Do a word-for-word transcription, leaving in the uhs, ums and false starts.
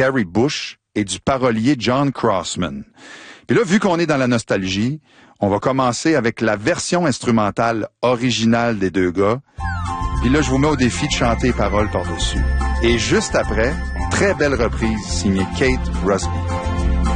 Terry Bush et du parolier John Crossman. Puis là, vu qu'on est dans la nostalgie, on va commencer avec la version instrumentale originale des deux gars. Puis là, je vous mets au défi de chanter les paroles par-dessus. Et juste après, très belle reprise signée Kate Rusby.